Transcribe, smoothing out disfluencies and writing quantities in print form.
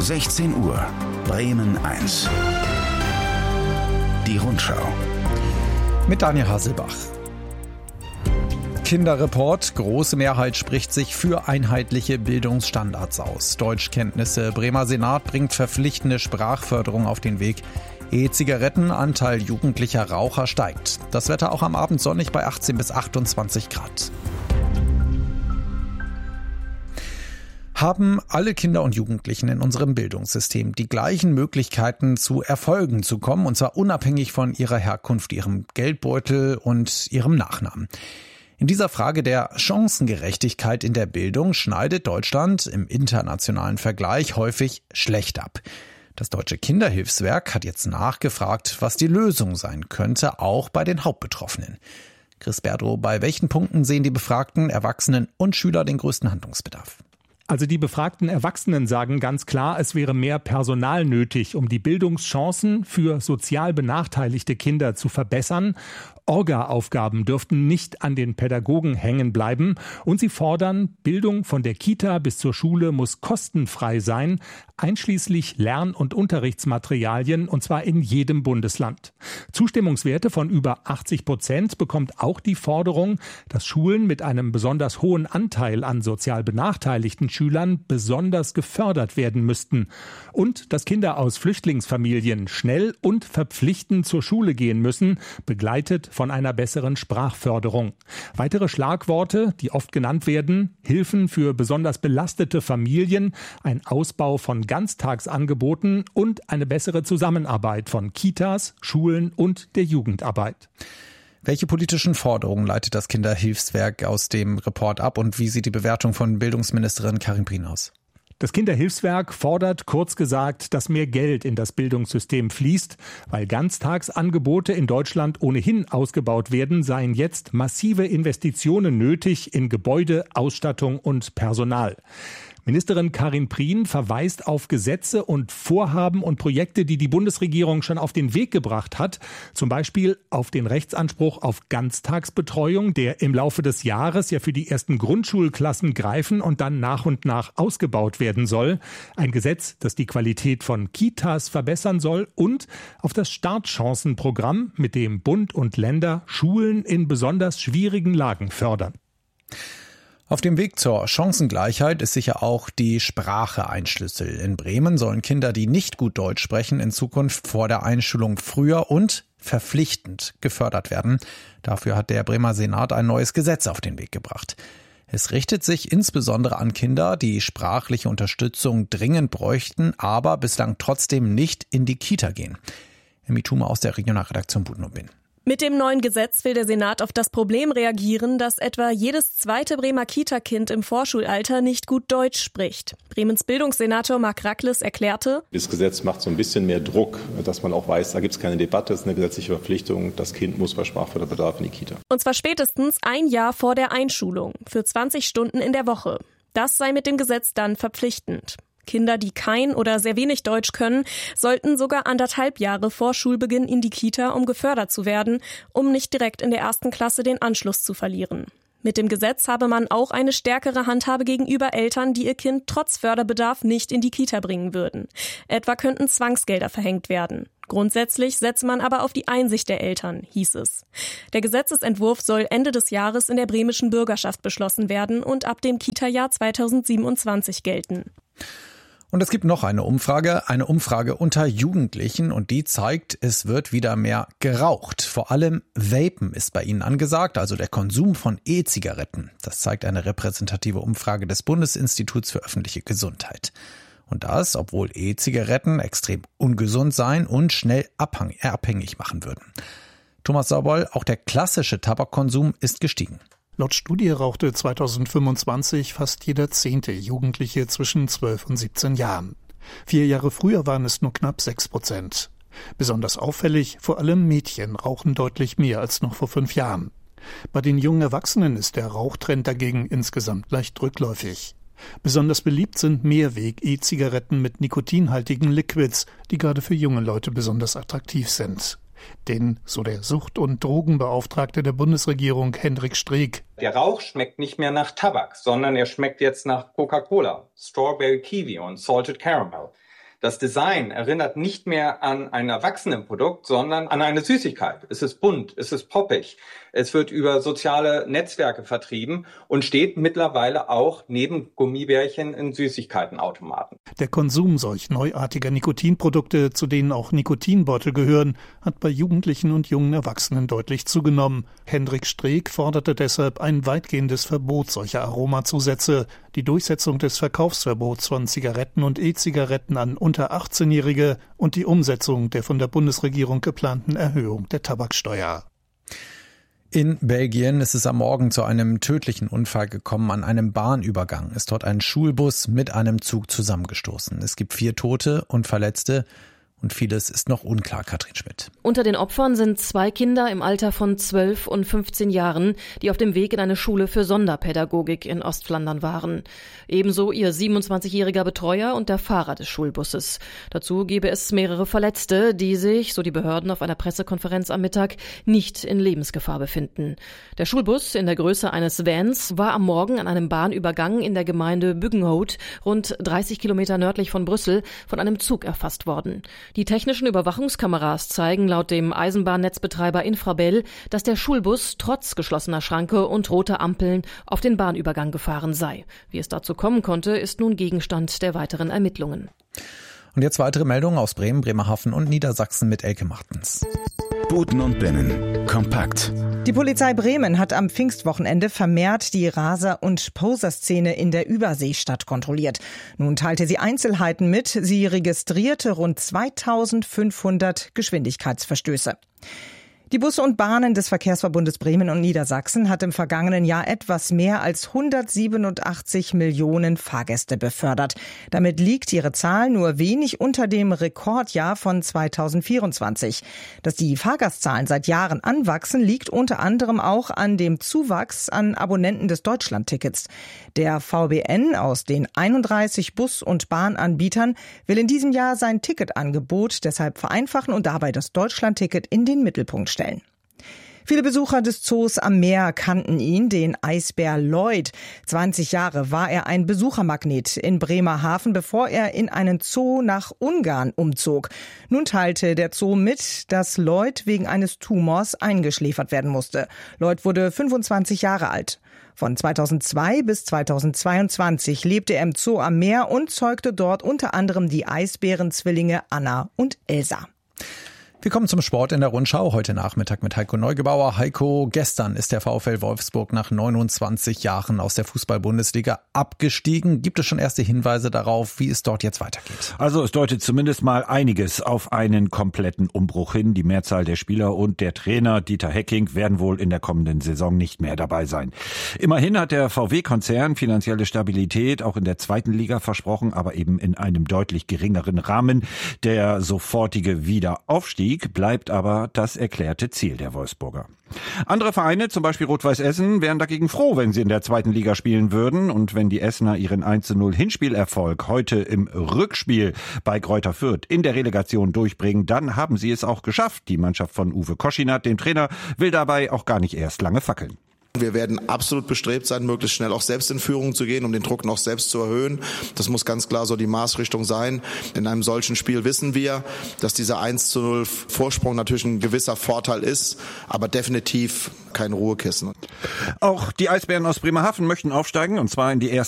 16 Uhr, Bremen 1. Die Rundschau. Mit Daniel Hasselbach. Kinderreport. Große Mehrheit spricht sich für einheitliche Bildungsstandards aus. Deutschkenntnisse. Bremer Senat bringt verpflichtende Sprachförderung auf den Weg. E-Zigaretten. Anteil jugendlicher Raucher steigt. Das Wetter auch am Abend sonnig bei 18 bis 28 Grad. Haben alle Kinder und Jugendlichen in unserem Bildungssystem die gleichen Möglichkeiten, zu Erfolgen zu kommen, und zwar unabhängig von ihrer Herkunft, ihrem Geldbeutel und ihrem Nachnamen? In dieser Frage der Chancengerechtigkeit in der Bildung schneidet Deutschland im internationalen Vergleich häufig schlecht ab. Das Deutsche Kinderhilfswerk hat jetzt nachgefragt, was die Lösung sein könnte, auch bei den Hauptbetroffenen. Chris Berdrow, bei welchen Punkten sehen die befragten Erwachsenen und Schüler den größten Handlungsbedarf? Also die befragten Erwachsenen sagen ganz klar, es wäre mehr Personal nötig, um die Bildungschancen für sozial benachteiligte Kinder zu verbessern. Orga-Aufgaben dürften nicht an den Pädagogen hängen bleiben. Und sie fordern, Bildung von der Kita bis zur Schule muss kostenfrei sein, einschließlich Lern- und Unterrichtsmaterialien, und zwar in jedem Bundesland. Zustimmungswerte von über 80% bekommt auch die Forderung, dass Schulen mit einem besonders hohen Anteil an sozial benachteiligten Schülern besonders gefördert werden müssten. Und dass Kinder aus Flüchtlingsfamilien schnell und verpflichtend zur Schule gehen müssen, begleitet von einer besseren Sprachförderung. Weitere Schlagworte, die oft genannt werden: Hilfen für besonders belastete Familien, ein Ausbau von Ganztagsangeboten und eine bessere Zusammenarbeit von Kitas, Schulen und der Jugendarbeit. Welche politischen Forderungen leitet das Kinderhilfswerk aus dem Report ab und wie sieht die Bewertung von Bildungsministerin Karin Prien aus? Das Kinderhilfswerk fordert, kurz gesagt, dass mehr Geld in das Bildungssystem fließt. Weil Ganztagsangebote in Deutschland ohnehin ausgebaut werden, seien jetzt massive Investitionen nötig in Gebäude, Ausstattung und Personal. Ministerin Karin Prien verweist auf Gesetze und Vorhaben und Projekte, die die Bundesregierung schon auf den Weg gebracht hat. Zum Beispiel auf den Rechtsanspruch auf Ganztagsbetreuung, der im Laufe des Jahres ja für die ersten Grundschulklassen greifen und dann nach und nach ausgebaut werden soll. Ein Gesetz, das die Qualität von Kitas verbessern soll, und auf das Startchancenprogramm, mit dem Bund und Länder Schulen in besonders schwierigen Lagen fördern. Auf dem Weg zur Chancengleichheit ist sicher auch die Sprache ein Schlüssel. In Bremen sollen Kinder, die nicht gut Deutsch sprechen, in Zukunft vor der Einschulung früher und verpflichtend gefördert werden. Dafür hat der Bremer Senat ein neues Gesetz auf den Weg gebracht. Es richtet sich insbesondere an Kinder, die sprachliche Unterstützung dringend bräuchten, aber bislang trotzdem nicht in die Kita gehen. Emmy Thume aus der Regionalredaktion Budnobin. Mit dem neuen Gesetz will der Senat auf das Problem reagieren, dass etwa jedes zweite Bremer Kita-Kind im Vorschulalter nicht gut Deutsch spricht. Bremens Bildungssenator Marc Rackles erklärte: Das Gesetz macht so ein bisschen mehr Druck, dass man auch weiß, da gibt es keine Debatte, es ist eine gesetzliche Verpflichtung, das Kind muss bei Sprachförderbedarf in die Kita. Und zwar spätestens ein Jahr vor der Einschulung, für 20 Stunden in der Woche. Das sei mit dem Gesetz dann verpflichtend. Kinder, die kein oder sehr wenig Deutsch können, sollten sogar 1,5 Jahre vor Schulbeginn in die Kita, um gefördert zu werden, um nicht direkt in der 1. Klasse den Anschluss zu verlieren. Mit dem Gesetz habe man auch eine stärkere Handhabe gegenüber Eltern, die ihr Kind trotz Förderbedarf nicht in die Kita bringen würden. Etwa könnten Zwangsgelder verhängt werden. Grundsätzlich setze man aber auf die Einsicht der Eltern, hieß es. Der Gesetzesentwurf soll Ende des Jahres in der bremischen Bürgerschaft beschlossen werden und ab dem Kita-Jahr 2027 gelten. Und es gibt noch eine Umfrage unter Jugendlichen, und die zeigt, es wird wieder mehr geraucht. Vor allem Vapen ist bei ihnen angesagt, also der Konsum von E-Zigaretten. Das zeigt eine repräsentative Umfrage des Bundesinstituts für öffentliche Gesundheit. Und das, obwohl E-Zigaretten extrem ungesund seien und schnell abhängig machen würden. Thomas Sauboll, auch der klassische Tabakkonsum ist gestiegen. Laut Studie rauchte 2025 fast jeder 10. Jugendliche zwischen 12 und 17 Jahren. 4 Jahre früher waren es nur knapp 6%. Besonders auffällig, vor allem Mädchen rauchen deutlich mehr als noch vor 5 Jahren. Bei den jungen Erwachsenen ist der Rauchtrend dagegen insgesamt leicht rückläufig. Besonders beliebt sind Mehrweg-E-Zigaretten mit nikotinhaltigen Liquids, die gerade für junge Leute besonders attraktiv sind. Denn, so der Sucht- und Drogenbeauftragte der Bundesregierung Hendrik Streeck: Der Rauch schmeckt nicht mehr nach Tabak, sondern er schmeckt jetzt nach Coca-Cola, Strawberry Kiwi und Salted Caramel. Das Design erinnert nicht mehr an ein Erwachsenenprodukt, sondern an eine Süßigkeit. Es ist bunt, es ist poppig. Es wird über soziale Netzwerke vertrieben und steht mittlerweile auch neben Gummibärchen in Süßigkeitenautomaten. Der Konsum solch neuartiger Nikotinprodukte, zu denen auch Nikotinbeutel gehören, hat bei Jugendlichen und jungen Erwachsenen deutlich zugenommen. Hendrik Streeck forderte deshalb ein weitgehendes Verbot solcher Aromazusätze, die Durchsetzung des Verkaufsverbots von Zigaretten und E-Zigaretten an unter 18-Jährige und die Umsetzung der von der Bundesregierung geplanten Erhöhung der Tabaksteuer. In Belgien ist es am Morgen zu einem tödlichen Unfall gekommen. An einem Bahnübergang ist dort ein Schulbus mit einem Zug zusammengestoßen. Es gibt 4 Tote und Verletzte. Und vieles ist noch unklar, Katrin Schmidt. Unter den Opfern sind 2 Kinder im Alter von 12 und 15 Jahren, die auf dem Weg in eine Schule für Sonderpädagogik in Ostflandern waren. Ebenso ihr 27-jähriger Betreuer und der Fahrer des Schulbusses. Dazu gebe es mehrere Verletzte, die sich, so die Behörden auf einer Pressekonferenz am Mittag, nicht in Lebensgefahr befinden. Der Schulbus in der Größe eines Vans war am Morgen an einem Bahnübergang in der Gemeinde Buggenhout, rund 30 Kilometer nördlich von Brüssel, von einem Zug erfasst worden. Die technischen Überwachungskameras zeigen laut dem Eisenbahnnetzbetreiber Infrabel, dass der Schulbus trotz geschlossener Schranke und roter Ampeln auf den Bahnübergang gefahren sei. Wie es dazu kommen konnte, ist nun Gegenstand der weiteren Ermittlungen. Und jetzt weitere Meldungen aus Bremen, Bremerhaven und Niedersachsen mit Elke Martens. Buten und Binnen. Kompakt. Die Polizei Bremen hat am Pfingstwochenende vermehrt die Raser- und Poser-Szene in der Überseestadt kontrolliert. Nun teilte sie Einzelheiten mit. Sie registrierte rund 2500 Geschwindigkeitsverstöße. Die Busse und Bahnen des Verkehrsverbundes Bremen und Niedersachsen hat im vergangenen Jahr etwas mehr als 187 Millionen Fahrgäste befördert. Damit liegt ihre Zahl nur wenig unter dem Rekordjahr von 2024. Dass die Fahrgastzahlen seit Jahren anwachsen, liegt unter anderem auch an dem Zuwachs an Abonnenten des Deutschlandtickets. Der VBN aus den 31 Bus- und Bahnanbietern will in diesem Jahr sein Ticketangebot deshalb vereinfachen und dabei das Deutschlandticket in den Mittelpunkt stellen. Viele Besucher des Zoos am Meer kannten ihn, den Eisbär Lloyd. 20 Jahre war er ein Besuchermagnet in Bremerhaven, bevor er in einen Zoo nach Ungarn umzog. Nun teilte der Zoo mit, dass Lloyd wegen eines Tumors eingeschläfert werden musste. Lloyd wurde 25 Jahre alt. Von 2002 bis 2022 lebte er im Zoo am Meer und zeugte dort unter anderem die Eisbärenzwillinge Anna und Elsa. Wir kommen zum Sport in der Rundschau heute Nachmittag mit Heiko Neugebauer. Heiko, gestern ist der VfL Wolfsburg nach 29 Jahren aus der Fußball-Bundesliga abgestiegen. Gibt es schon erste Hinweise darauf, wie es dort jetzt weitergeht? Also es deutet zumindest mal einiges auf einen kompletten Umbruch hin. Die Mehrzahl der Spieler und der Trainer Dieter Hecking werden wohl in der kommenden Saison nicht mehr dabei sein. Immerhin hat der VW-Konzern finanzielle Stabilität auch in der zweiten Liga versprochen, aber eben in einem deutlich geringeren Rahmen. Der sofortige Wiederaufstieg bleibt aber das erklärte Ziel der Wolfsburger. Andere Vereine, zum Beispiel Rot-Weiß Essen, wären dagegen froh, wenn sie in der zweiten Liga spielen würden. Und wenn die Essener ihren 1:0 Hinspielerfolg heute im Rückspiel bei Greuther Fürth in der Relegation durchbringen, dann haben sie es auch geschafft. Die Mannschaft von Uwe Koschinat, dem Trainer, will dabei auch gar nicht erst lange fackeln. Wir werden absolut bestrebt sein, möglichst schnell auch selbst in Führung zu gehen, um den Druck noch selbst zu erhöhen. Das muss ganz klar so die Maßrichtung sein. In einem solchen Spiel wissen wir, dass dieser 1:0 Vorsprung natürlich ein gewisser Vorteil ist, aber definitiv kein Ruhekissen. Auch die Eisbären aus Bremerhaven möchten aufsteigen, und zwar in die erste